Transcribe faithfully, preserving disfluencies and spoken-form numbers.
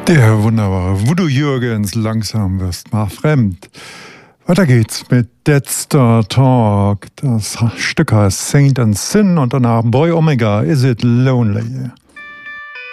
Der wunderbare Voodoo Jürgens, langsam wirst mal fremd. Weiter geht's mit Dead Star Talk. Das Stück heißt Saint and Sin und danach Boy Omega, Is It Lonely?